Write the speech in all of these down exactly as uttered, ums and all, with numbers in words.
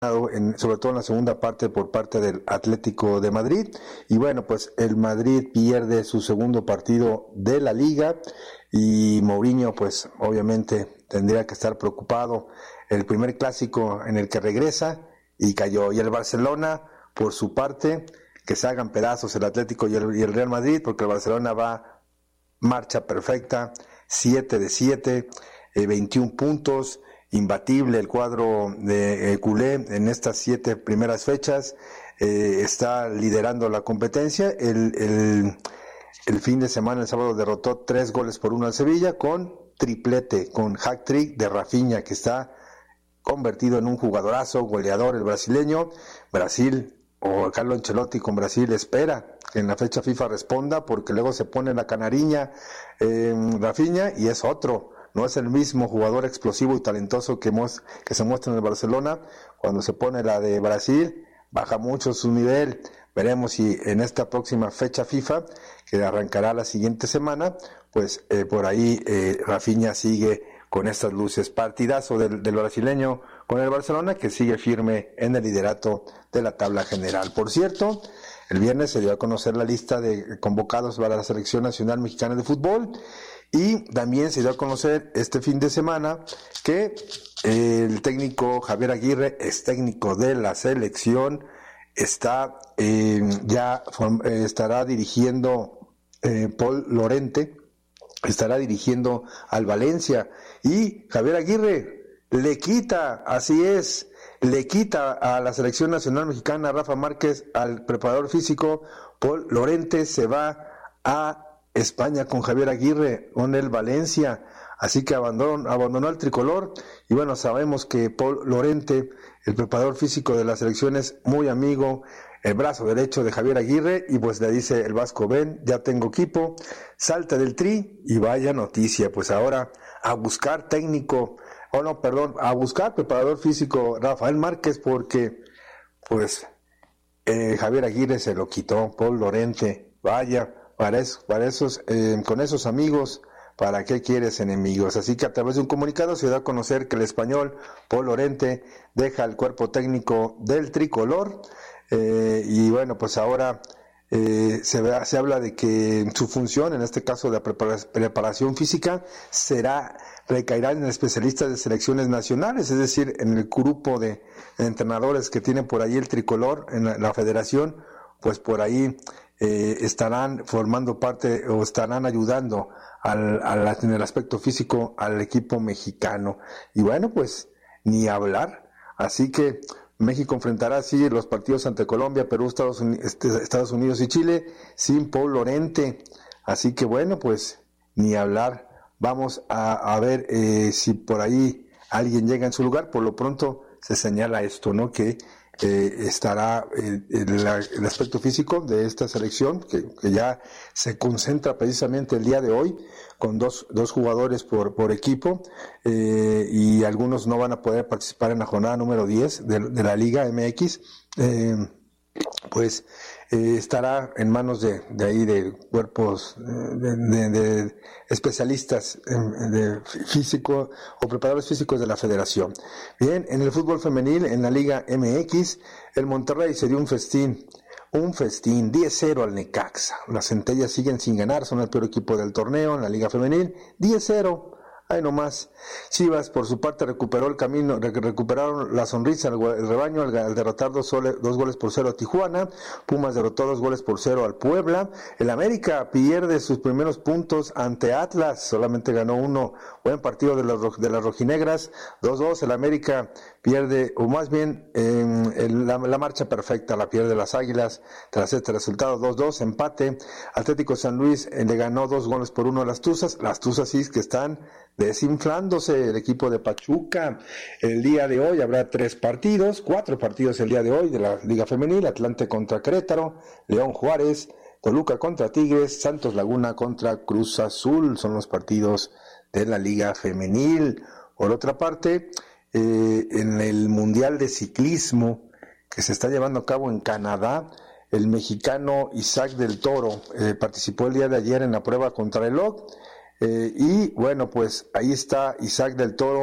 En, sobre todo en la segunda parte por parte del Atlético de Madrid, y bueno, pues el Madrid pierde su segundo partido de la Liga y Mourinho pues obviamente tendría que estar preocupado. El primer clásico en el que regresa y cayó, y el Barcelona por su parte que se hagan pedazos el Atlético y el, y el Real Madrid, porque el Barcelona va marcha perfecta, siete de siete, eh, veintiún puntos, imbatible el cuadro de eh, culé en estas siete primeras fechas, eh, está liderando la competencia. El, el, el fin de semana, el sábado, derrotó tres goles por uno al Sevilla con triplete, con hat-trick de Rafinha, que está convertido en un jugadorazo, goleador el brasileño. Brasil, o Carlo Ancelotti con Brasil, espera que en la fecha FIFA responda, porque luego se pone la canariña eh, Rafinha y es otro. No es el mismo jugador explosivo y talentoso que, mos, que se muestra en el Barcelona. Cuando se pone la de Brasil, baja mucho su nivel. Veremos si en esta próxima fecha FIFA, que arrancará la siguiente semana, pues eh, por ahí eh, Rafinha sigue con estas luces. Partidazo del, del brasileño con el Barcelona, que sigue firme en el liderato de la tabla general. Por cierto, el viernes se dio a conocer la lista de convocados para la Selección Nacional Mexicana de Fútbol. Y también se dio a conocer este fin de semana que el técnico Javier Aguirre, es técnico de la selección, está eh, ya eh, estará dirigiendo eh, Paul Lorente, estará dirigiendo al Valencia, y Javier Aguirre le quita, así es, le quita a la Selección Nacional Mexicana Rafa Márquez al preparador físico. Paul Lorente se va a España con Javier Aguirre, con el Valencia, así que abandonó, abandonó el tricolor. Y bueno, sabemos que Paul Lorente, el preparador físico de la selección, es muy amigo, el brazo derecho de Javier Aguirre, y pues le dice el Vasco: ven, ya tengo equipo, salta del Tri, y vaya noticia, pues ahora a buscar técnico, o oh no, perdón, a buscar preparador físico Rafael Márquez, porque pues eh, Javier Aguirre se lo quitó. Paul Lorente, vaya, Para, eso, para esos, eh, con esos amigos, ¿para qué quieres enemigos? Así que a través de un comunicado se da a conocer que el español Paul Lorente deja el cuerpo técnico del tricolor, eh, y bueno, pues ahora eh, se, ve, se habla de que su función, en este caso de la prepara, preparación física, será recaerá en especialistas de selecciones nacionales, es decir, en el grupo de entrenadores que tiene por ahí el tricolor en la, la federación, pues por ahí Eh, estarán formando parte o estarán ayudando al, al, en el aspecto físico al equipo mexicano. Y bueno, pues ni hablar. Así que México enfrentará así los partidos ante Colombia, Perú, Estados Unidos, Estados Unidos y Chile sin Paul Lorente. Así que bueno, pues ni hablar. Vamos a, a ver eh, si por ahí alguien llega en su lugar. Por lo pronto se señala esto, ¿no? Que Eh, estará eh, el, el aspecto físico de esta selección, que, que ya se concentra precisamente el día de hoy, con dos, dos jugadores por, por equipo, eh, y algunos no van a poder participar en la jornada número diez de, de la Liga M X. Eh, pues eh, estará en manos de, de ahí de cuerpos de, de, de especialistas de físico o preparadores físicos de la federación. Bien, en el fútbol femenil, en la Liga M X, el Monterrey se dio un festín, un festín, diez cero al Necaxa. Las Centellas siguen sin ganar, son el peor equipo del torneo en la Liga Femenil, diez cero. Ay, no más. Chivas, por su parte, recuperó el camino, recuperaron la sonrisa el, el rebaño al, al derrotar dos, sole, dos goles por cero a Tijuana. Pumas derrotó dos goles por cero al Puebla. El América pierde sus primeros puntos ante Atlas, solamente ganó uno. Buen partido de las, de las rojinegras, dos dos. El América pierde, o más bien eh, el, la, la marcha perfecta la pierde las Águilas tras este resultado, dos dos, empate. Atlético San Luis eh, le ganó dos goles por uno a las Tuzas. Las Tuzas sí que están desinflándose. El equipo de Pachuca, el día de hoy habrá tres partidos, cuatro partidos el día de hoy de la Liga Femenil: Atlante contra Querétaro, León Juárez, Toluca contra Tigres, Santos Laguna contra Cruz Azul, son los partidos de la Liga Femenil. Por otra parte, eh, en el Mundial de Ciclismo que se está llevando a cabo en Canadá, el mexicano Isaac del Toro eh, participó el día de ayer en la prueba contrarreloj. Eh, y bueno, pues ahí está Isaac del Toro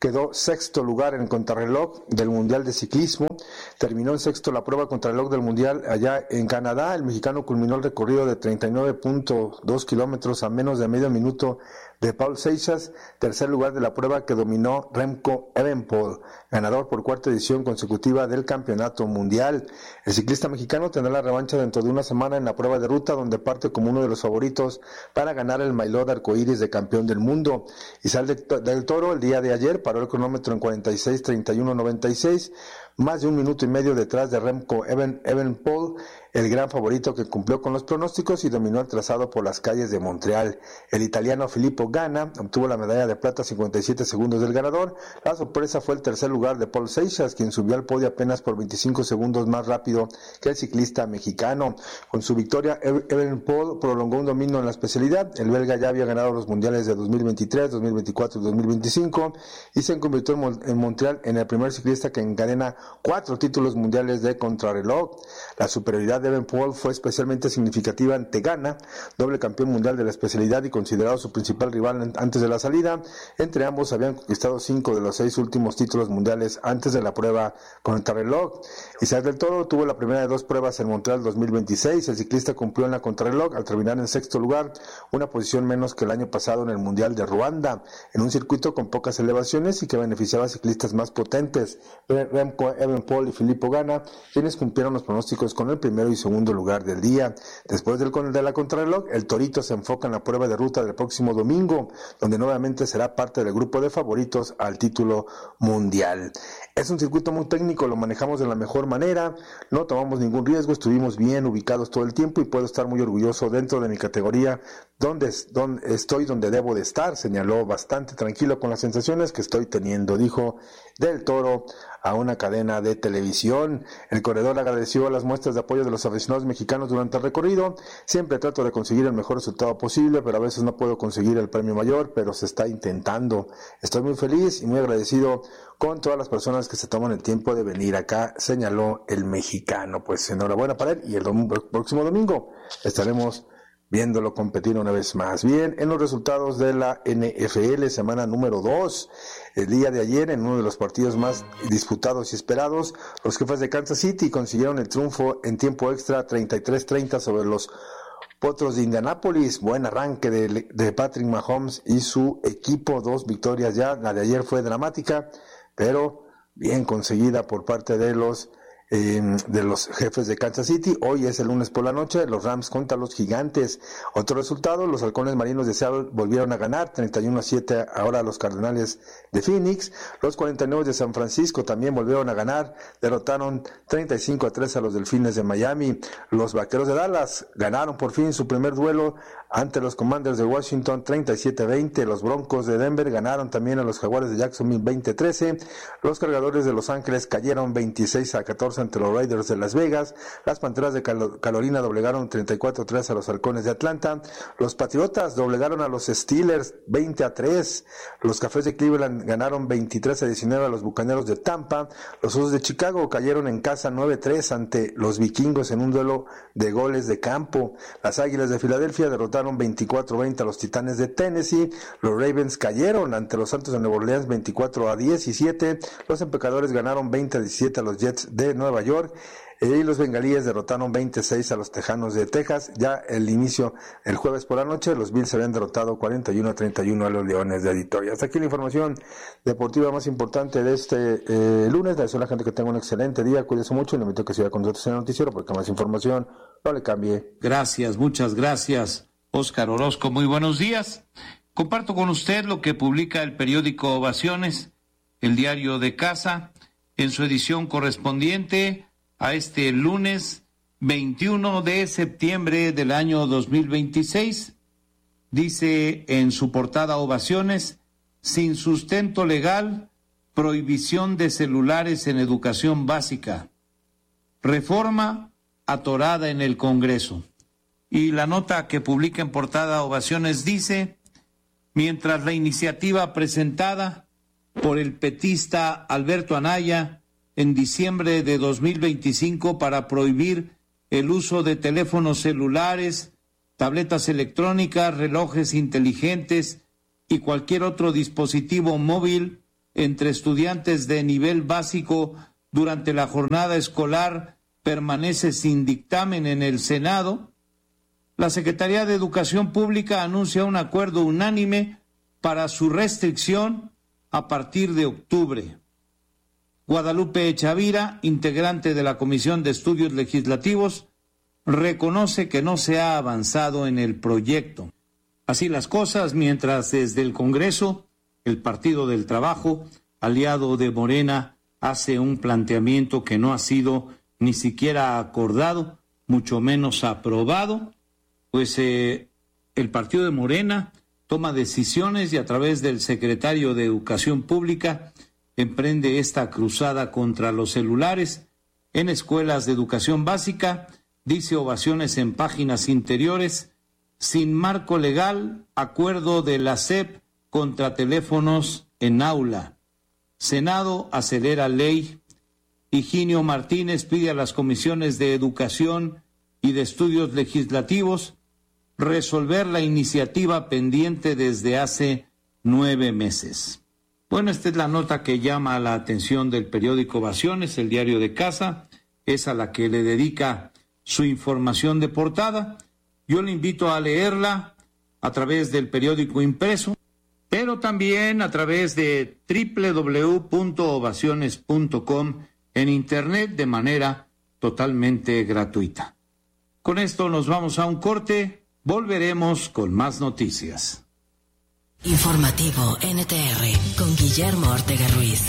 quedó sexto lugar en el contrarreloj del Mundial de Ciclismo. Terminó en sexto la prueba contrarreloj del Mundial allá en Canadá. El mexicano culminó el recorrido de treinta y nueve punto dos kilómetros a menos de medio minuto de Paul Seixas, tercer lugar de la prueba que dominó Remco Evenepoel, ganador por cuarta edición consecutiva del Campeonato Mundial. El ciclista mexicano tendrá la revancha dentro de una semana en la prueba de ruta, donde parte como uno de los favoritos para ganar el maillot arcoíris de campeón del mundo. Isal del Toro el día de ayer paró el cronómetro en cuarenta y seis treinta y uno noventa y seis, más de un minuto y medio detrás de Remco Evenepoel, el gran favorito que cumplió con los pronósticos y dominó el trazado por las calles de Montreal. El italiano Filippo Ganna obtuvo la medalla de plata a cincuenta y siete segundos del ganador. La sorpresa fue el tercer lugar de Paul Seixas, quien subió al podio apenas por veinticinco segundos más rápido que el ciclista mexicano. Con su victoria, Evenepoel prolongó un dominio en la especialidad. El belga ya había ganado los mundiales de dos mil veintitrés, dos mil veinticuatro y dos mil veinticinco y se convirtió en Montreal en el primer ciclista que encadena cuatro títulos mundiales de contrarreloj. La superioridad de Evenepoel fue especialmente significativa ante Ganna, doble campeón mundial de la especialidad y considerado su principal rival antes de la salida. Entre ambos habían conquistado cinco de los seis últimos títulos mundiales antes de la prueba contrarreloj. Isaac del Toro tuvo la primera de dos pruebas en Montreal dos mil veintiséis. El ciclista cumplió en la contrarreloj al terminar en sexto lugar, una posición menos que el año pasado en el Mundial de Ruanda, en un circuito con pocas elevaciones y que beneficiaba a ciclistas más potentes, Remco Evenepoel y Filippo Ganna, quienes cumplieron los pronósticos con el primero y segundo lugar del día. Después del de la contrarreloj, el Torito se enfoca en la prueba de ruta del próximo domingo, donde nuevamente será parte del grupo de favoritos al título mundial. Es un circuito muy técnico, lo manejamos de la mejor manera, no tomamos ningún riesgo, estuvimos bien ubicados todo el tiempo y puedo estar muy orgulloso dentro de mi categoría, donde, donde estoy donde debo de estar, señaló, bastante tranquilo con las sensaciones que estoy teniendo, dijo Del Toro a una cadena de televisión. El corredor agradeció las muestras de apoyo de los aficionados mexicanos durante el recorrido. Siempre trato de conseguir el mejor resultado posible, pero a veces no puedo conseguir el premio mayor, pero se está intentando. Estoy muy feliz y muy agradecido con todas las personas que se toman el tiempo de venir acá, señaló el mexicano. Pues enhorabuena para él y el, dom- el próximo domingo estaremos viéndolo competir una vez más. Bien, en los resultados de la N F L, semana número dos, el día de ayer, en uno de los partidos más disputados y esperados, los Jefes de Kansas City consiguieron el triunfo en tiempo extra treinta y tres treinta sobre los Potros de Indianápolis. Buen arranque de, de Patrick Mahomes y su equipo, dos victorias ya. La de ayer fue dramática, pero bien conseguida por parte de los Eh, de los Jefes de Kansas City. Hoy es el lunes por la noche, los Rams contra los Gigantes. Otro resultado, los Halcones Marinos de Seattle volvieron a ganar treinta y uno a siete ahora a los Cardenales de Phoenix. Los cuarenta y nueve de San Francisco también volvieron a ganar, derrotaron treinta y cinco a tres a los Delfines de Miami. Los Vaqueros de Dallas ganaron por fin su primer duelo ante los Commanders de Washington treinta y siete a veinte. Los Broncos de Denver ganaron también a los Jaguares de Jacksonville veinte a trece. Los Cargadores de Los Ángeles cayeron veintiséis a catorce ante los Raiders de Las Vegas. Las Panteras de Cal- Carolina doblegaron treinta y cuatro a tres a los Halcones de Atlanta. Los Patriotas doblegaron a los Steelers veinte a tres. Los Cafés de Cleveland ganaron veintitrés a diecinueve a los Bucaneros de Tampa. Los Osos de Chicago cayeron en casa nueve a tres ante los Vikingos en un duelo de goles de campo. Las Águilas de Filadelfia derrotaron veinticuatro a veinte a los Titanes de Tennessee. Los Ravens cayeron ante los Santos de Nueva Orleans veinticuatro a diecisiete. Los Empacadores ganaron veinte a diecisiete a los Jets de Nueva York. Y los Bengalíes derrotaron veintiséis a los Tejanos de Texas. Ya el inicio el jueves por la noche, los Bills se habían derrotado cuarenta y uno a treinta y uno a los Leones de Detroit. Hasta aquí la información deportiva más importante de este eh, lunes. Le deseo a la gente que tenga un excelente día, cuídese mucho y le invito a que siga con nosotros en el noticiero porque más información no le cambie. Gracias, muchas gracias, Óscar Orozco. Muy buenos días. Comparto con usted lo que publica el periódico Ovaciones, el diario de casa, en su edición correspondiente a este lunes veintiuno de septiembre del año dos mil veintiséis. Dice en su portada Ovaciones, sin sustento legal, prohibición de celulares en educación básica. Reforma atorada en el Congreso. Y la nota que publica en portada Ovaciones dice, mientras la iniciativa presentada por el petista Alberto Anaya en diciembre de dos mil veinticinco para prohibir el uso de teléfonos celulares, tabletas electrónicas, relojes inteligentes y cualquier otro dispositivo móvil entre estudiantes de nivel básico durante la jornada escolar permanece sin dictamen en el Senado. La Secretaría de Educación Pública anuncia un acuerdo unánime para su restricción a partir de octubre. Guadalupe Chavira, integrante de la Comisión de Estudios Legislativos, reconoce que no se ha avanzado en el proyecto. Así las cosas, mientras desde el Congreso, el Partido del Trabajo, aliado de Morena, hace un planteamiento que no ha sido ni siquiera acordado, mucho menos aprobado, pues eh, el Partido de Morena toma decisiones y a través del secretario de Educación Pública emprende esta cruzada contra los celulares en escuelas de educación básica. Dice ovaciones en páginas interiores, sin marco legal, acuerdo de la S E P contra teléfonos en aula. Senado acelera ley. Higinio Martínez pide a las comisiones de Educación y de Estudios Legislativos resolver la iniciativa pendiente desde hace nueve meses. Bueno, esta es la nota que llama la atención del periódico Ovaciones, el diario de casa, es a la que le dedica su información de portada. Yo le invito a leerla a través del periódico impreso, pero también a través de doble u doble u doble u punto ovaciones punto com en internet de manera totalmente gratuita. Con esto nos vamos a un corte, volveremos con más noticias. Informativo N T R con Guillermo Ortega Ruiz.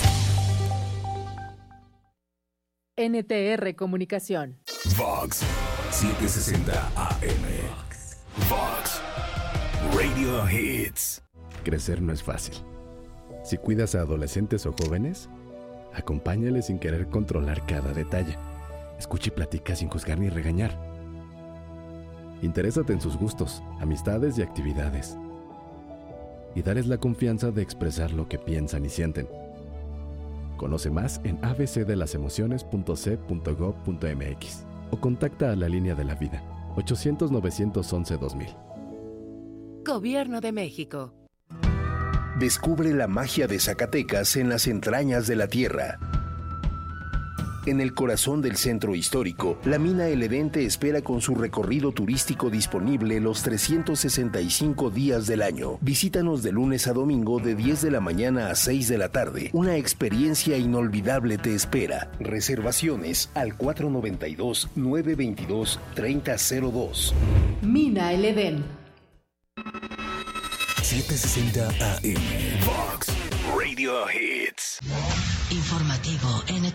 N T R Comunicación. Vox setecientos sesenta A M. Vox Radio Hits. Crecer no es fácil. Si cuidas a adolescentes o jóvenes, acompáñales sin querer controlar cada detalle. Escucha y platica sin juzgar ni regañar. Interésate en sus gustos, amistades y actividades. Y dales la confianza de expresar lo que piensan y sienten. Conoce más en a b c de las emociones punto c punto gob punto m x o contacta a la línea de la vida ochocientos, novecientos once, dos mil. Gobierno de México. Descubre la magia de Zacatecas en las entrañas de la tierra. En el corazón del centro histórico, la mina El Edén te espera con su recorrido turístico disponible los trescientos sesenta y cinco días del año. Visítanos de lunes a domingo de diez de la mañana a seis de la tarde. Una experiencia inolvidable te espera. Reservaciones al cuatro nueve dos, nueve dos dos, tres cero cero dos. Mina El Edén. setecientos sesenta A M. Vox Radio Hits. Informativo N T R.